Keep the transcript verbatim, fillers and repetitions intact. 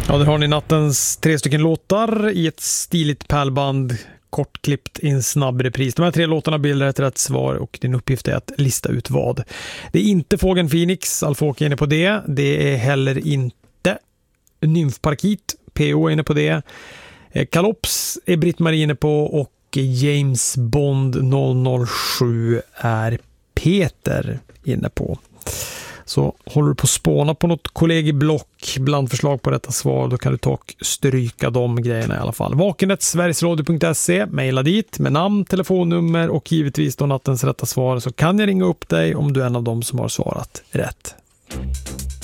Ja, där har ni nattens tre stycken låtar i ett stiligt pärlband, kortklippt i en snabb repris. De här tre låtarna bildar ett rätt svar och din uppgift är att lista ut vad. Det är inte Fågeln Phoenix, Alf-Åke är inne på det. Det är heller inte Nymfparkit, P O är inne på det. Kalops är Britt-Marie inne på och James Bond noll noll sju är Peter inne på. Så håller du på att spåna på något kollegieblock bland förslag på detta svar, då kan du ta och stryka de grejerna i alla fall. Vakenet, sverigesradio punkt se, mejla dit med namn, telefonnummer och givetvis då nattens rätta svar, så kan jag ringa upp dig om du är en av dem som har svarat rätt.